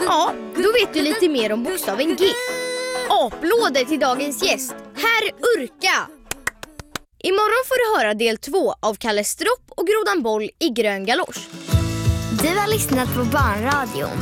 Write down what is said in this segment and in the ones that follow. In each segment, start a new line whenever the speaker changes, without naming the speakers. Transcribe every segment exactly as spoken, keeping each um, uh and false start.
Ja, då vet du lite mer om bokstaven G. Applåder till dagens gäst, herr Urka. Imorgon får du höra del två av Kalle Stropp och Grodan Boll i grön galosch.
Du har lyssnat på Barnradion.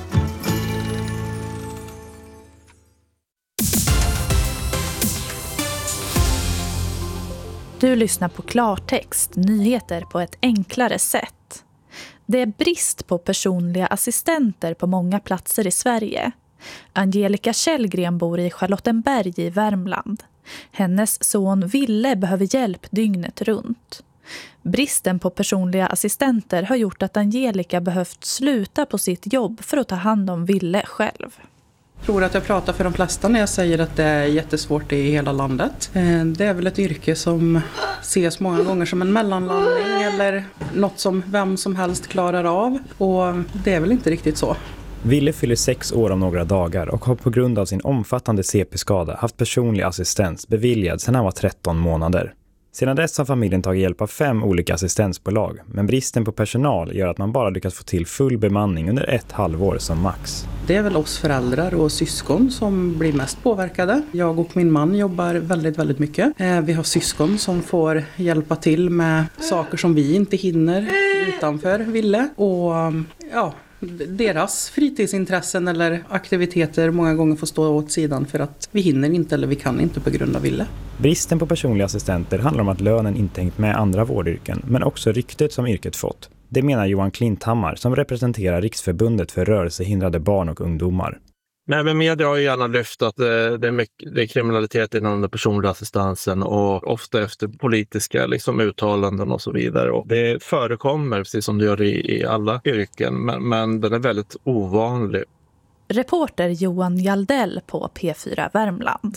Du lyssnar på Klartext, nyheter på ett enklare sätt. Det är brist på personliga assistenter på många platser i Sverige. Angelica Källgren bor i Charlottenberg i Värmland. Hennes son Ville behöver hjälp dygnet runt. Bristen på personliga assistenter har gjort att Angelica behövt sluta på sitt jobb för att ta hand om Ville själv.
Jag tror att jag pratar för de flesta när jag säger att det är jättesvårt i hela landet. Det är väl ett yrke som ses många gånger som en mellanlandning eller något som vem som helst klarar av. Och det är väl inte riktigt så.
Ville fyller sex år om några dagar och har på grund av sin omfattande C P-skada haft personlig assistens beviljad sedan han var tretton månader. Sedan dess har familjen tagit hjälp av fem olika assistensbolag, men bristen på personal gör att man bara lyckas få till full bemanning under ett halvår som max.
Det är väl oss föräldrar och syskon som blir mest påverkade. Jag och min man jobbar väldigt, väldigt mycket. Vi har syskon som får hjälpa till med saker som vi inte hinner utanför Ville. Och ja, deras fritidsintressen eller aktiviteter många gånger får stå åt sidan för att vi hinner inte eller vi kan inte på grund av Ville.
Bristen på personliga assistenter handlar om att lönen inte hängt med andra vårdyrken, men också ryktet som yrket fått. Det menar Johan Klinthammar som representerar Riksförbundet för rörelsehindrade barn och ungdomar.
Nej, men media har ju gärna lyft att det, det, är mycket, det är kriminalitet inom den personliga assistansen och ofta efter politiska liksom, uttalanden och så vidare. Och det förekommer precis som det gör i, i alla yrken, men, men den är väldigt ovanlig.
Reporter Johan Jaldell på P fyra Värmland.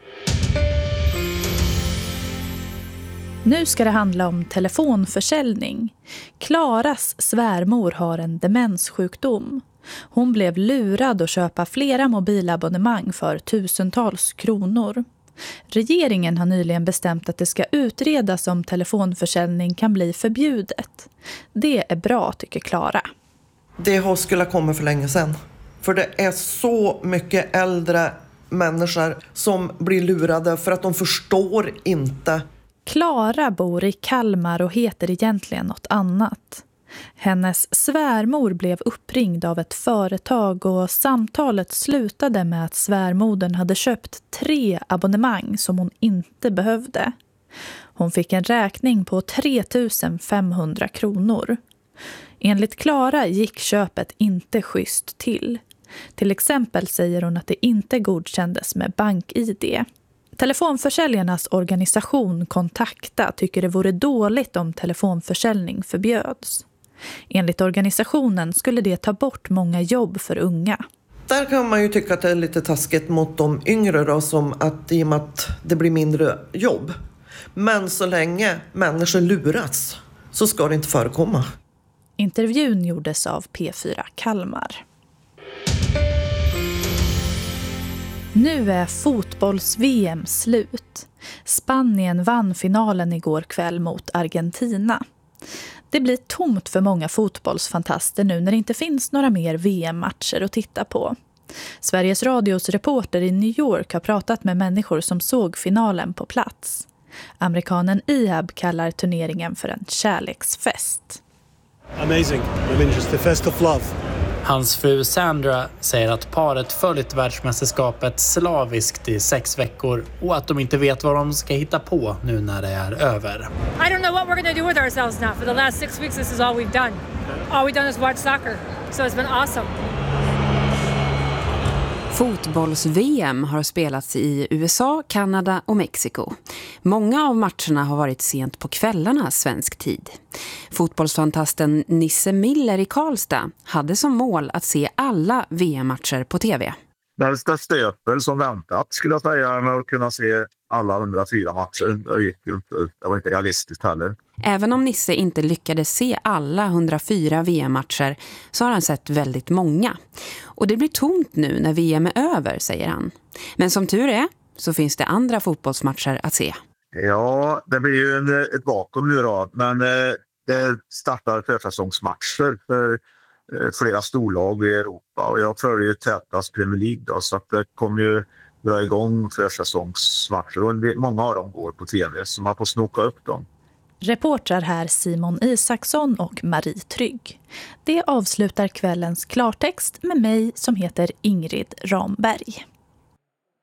Nu ska det handla om telefonförsäljning. Klaras svärmor har en demenssjukdom. Hon blev lurad att köpa flera mobilabonnemang för tusentals kronor. Regeringen har nyligen bestämt att det ska utredas om telefonförsäljning kan bli förbjudet. Det är bra, tycker Klara.
Det har skulle komma för länge sedan. För det är så mycket äldre människor som blir lurade för att de förstår inte.
Klara bor i Kalmar och heter egentligen något annat. Hennes svärmor blev uppringd av ett företag och samtalet slutade med att svärmodern hade köpt tre abonnemang som hon inte behövde. Hon fick en räkning på tre tusen femhundra kronor. Enligt Klara gick köpet inte schysst till. Till exempel säger hon att det inte godkändes med bank-I D. Telefonförsäljarnas organisation Kontakta tycker det vore dåligt om telefonförsäljning förbjöds. Enligt organisationen skulle det ta bort många jobb för unga.
Där kan man ju tycka att det är lite taskigt mot de yngre då, som att i och med att det blir mindre jobb. Men så länge människor luras så ska det inte förekomma.
Intervjun gjordes av P fyra Kalmar. Nu är fotbolls-V M slut. Spanien vann finalen igår kväll mot Argentina. Det blir tomt för många fotbollsfantaster nu när det inte finns några mer V M-matcher att titta på. Sveriges Radios reporter i New York har pratat med människor som såg finalen på plats. Amerikanen Ihab kallar turneringen för en kärleksfest.
Amazing. I mean, just the fest of love.
Hans fru Sandra säger att paret följt världsmästerskapet slaviskt i sex veckor och att de inte vet vad de ska hitta på nu när det är över.
I don't know what we're going to do with ourselves now. For the last six weeks this is all we've done. All we've done is watch soccer. So it's been awesome.
Fotbolls-V M har spelats i U S A, Kanada och Mexiko. Många av matcherna har varit sent på kvällarna svensk tid. Fotbollsfantasten Nisse Miller i Karlstad hade som mål att se alla V M-matcher på tv.
Det stöpel som väntat skulle jag säga, med att kunna se alla hundrafyra matcher. Det gick ju inte, det var inte realistiskt heller.
Även om Nisse inte lyckades se alla hundrafyra V M-matcher så har han sett väldigt många. Och det blir tomt nu när V M är över, säger han. Men som tur är så finns det andra fotbollsmatcher att se.
Ja, det blir ju en, ett vakuum nu då. Men eh, det startar försäsongsmatcher för flera storlag i Europa. Och jag följer ju tätast Premier League då, så att det kommer ju dra igång försäsongsmatcher. Och många av dem går på tv, så man får snoka upp dem.
Reportrar här Simon Isaksson och Marie Trygg. Det avslutar kvällens klartext med mig som heter Ingrid Ramberg.